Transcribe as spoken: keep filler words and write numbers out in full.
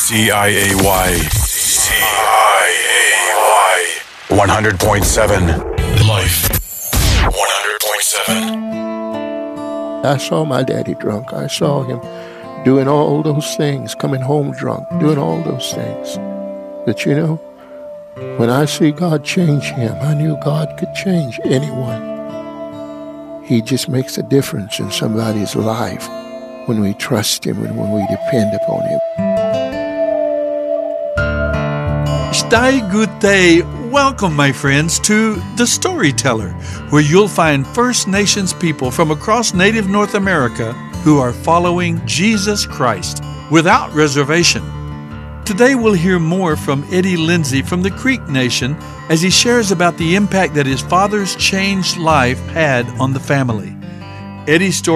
C I A Y. C I A Y. one hundred point seven. Life. one hundred point seven. I saw my daddy drunk. I saw him doing all those things, coming home drunk, doing all those things. But you know, when I see God change him, I knew God could change anyone. He just makes a difference in somebody's life when we trust him and when we depend upon him. Stai Gute. Welcome, my friends, to The Storyteller, where you'll find First Nations people from across Native North America who are following Jesus Christ without reservation. Today we'll hear more from Eddie Lindsay from the Creek Nation as he shares about the impact that his father's changed life had on the family. Eddie's story